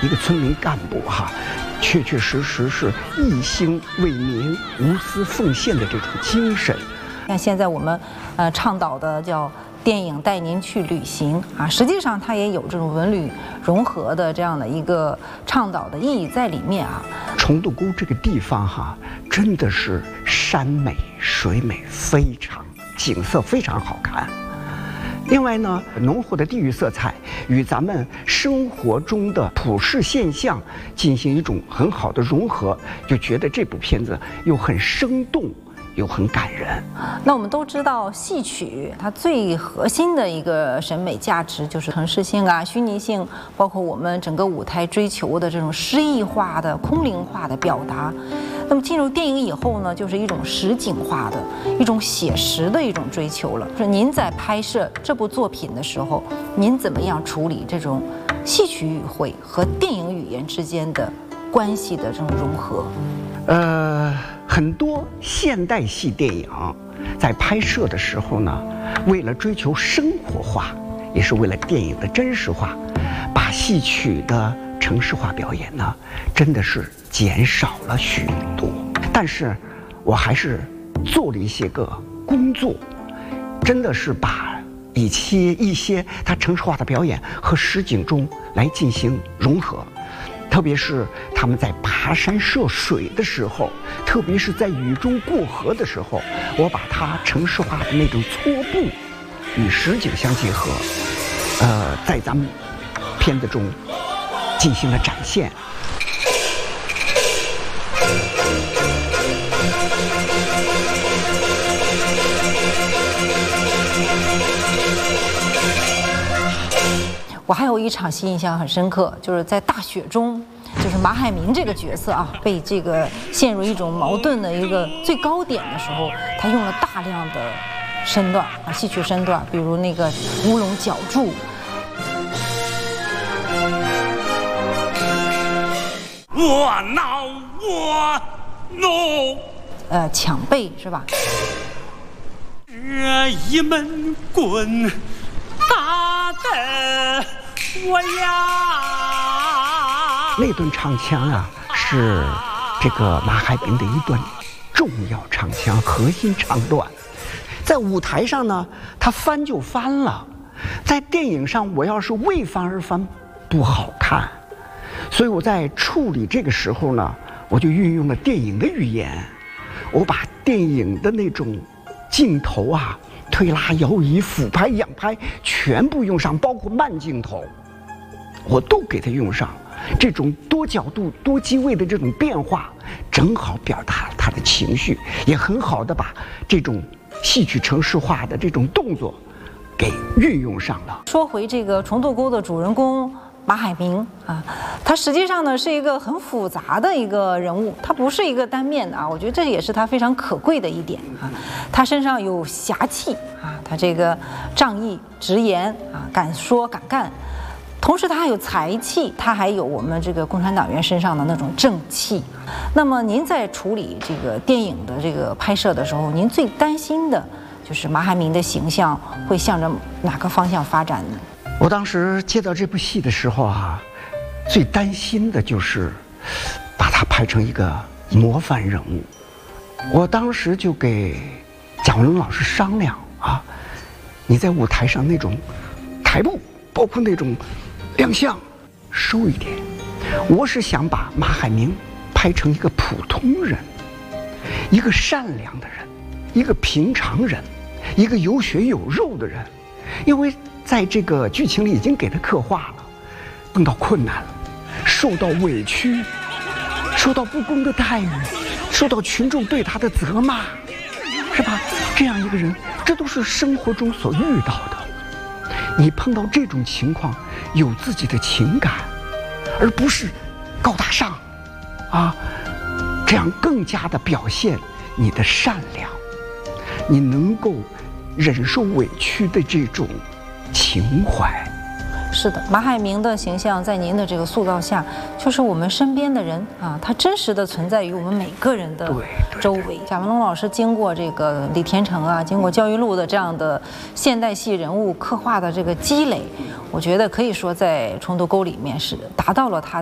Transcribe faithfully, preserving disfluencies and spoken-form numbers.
一个村民干部哈，确确实实是一心为民、无私奉献的这种精神。 像现在我们呃倡导的叫电影带您去旅行啊，实际上它也有这种文旅融合的这样的一个倡导的意义在里面啊。 崇渡沟这个地方哈，真的是山美水美，非常景色非常好看。另外呢，浓厚的地域色彩与咱们生活中的普世现象进行一种很好的融合，就觉得这部片子又很生动，又很感人。 那我们都知道，戏曲它最核心的一个审美价值就是城市性啊、虚拟性，包括我们整个舞台追求的这种诗意化的、空灵化的表达。那么进入电影以后呢，就是一种实景化的、一种写实的一种追求了。说您在拍摄这部作品的时候，您怎么样处理这种戏曲语汇和电影语言之间的关系的这种融合？ 呃，很多现代戏电影在拍摄的时候呢，为了追求生活化，也是为了电影的真实化，把戏曲的城市化表演呢，真的是减少了许多。但是，我还是做了一些个工作，真的是把一些一些它城市化的表演和实景中来进行融合。特别是他们在爬山涉水的时候，特别是在雨中过河的时候，我把它城市化的那种搓步与实景相结合，呃，在咱们片子中进行了展现。 我还有一场戏印象很深刻，就是在大雪中，就是马海明这个角色啊，被这个陷入一种矛盾的一个最高点的时候，他用了大量的身段啊，戏曲身段，比如那个乌龙绞柱， 我恼我怒， 呃，抢背是吧？ 这一闷棍打得我呀！ 那段唱腔啊，是这个马海明的一段重要唱腔，核心唱段。在舞台上呢，他翻就翻了；在电影上，我要是为翻而翻，不好看。所以我在处理这个时候呢，我就运用了电影的语言，我把电影的那种镜头啊，推拉摇移、俯拍仰拍全部用上，包括慢镜头，我都给它用上。这种多角度、多机位的这种变化，正好表达了他的情绪，也很好的把这种戏曲城市化的这种动作给运用上了。 说回这个重渡沟的主人公马海明啊，他实际上呢是一个很复杂的一个人物，他不是一个单面的啊，我觉得这也是他非常可贵的一点啊。他身上有侠气啊，他这个仗义直言啊，敢说敢干，同时他还有才气，他还有我们这个共产党员身上的那种正气。那么您在处理这个电影的这个拍摄的时候，您最担心的就是马海明的形象会向着哪个方向发展呢？ 我当时接到这部戏的时候啊，最担心的就是把它拍成一个模范人物。我当时就给蒋文龙老师商量啊，你在舞台上那种台步，包括那种亮相，收一点。我是想把马海明拍成一个普通人，一个善良的人，一个平常人，一个有血有肉的人，因为在这个剧情里已经给他刻画了，碰到困难了，受到委屈，受到不公的待遇，受到群众对他的责骂，是吧？这样一个人，这都是生活中所遇到的。你碰到这种情况，有自己的情感，而不是高大上，啊，这样更加的表现你的善良，你能够忍受委屈的这种情怀。 是的，马海明的形象在您的这个塑造下，就是我们身边的人啊，他真实的存在于我们每个人的周围。贾文龙老师经过这个李天成啊，经过焦裕禄的这样的现代戏人物刻画的这个积累，我觉得可以说在重渡沟里面是达到了他